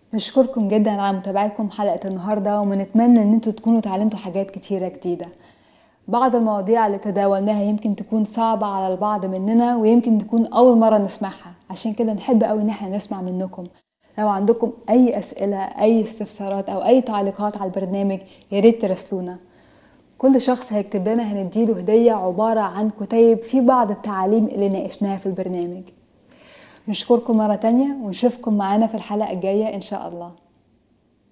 نشكركم جدا على متابعتكم حلقة النهاردة، ونتمنى ان انتوا تكونوا اتعلمتوا حاجات كتيرة جديدة. بعض المواضيع اللي تداولناها يمكن تكون صعبة على البعض مننا، ويمكن تكون أول مرة نسمعها، عشان كده نحب قوي ان احنا نسمع منكم. لو عندكم اي اسئلة، اي استفسارات او اي تعليقات على البرنامج، ياريت تراسلونا. كل شخص هيكتب لنا هنديله هدية عبارة عن كتيب في بعض التعاليم اللي ناقشناها في البرنامج. نشكركم مرة تانية ونشوفكم معانا في الحلقة الجاية إن شاء الله.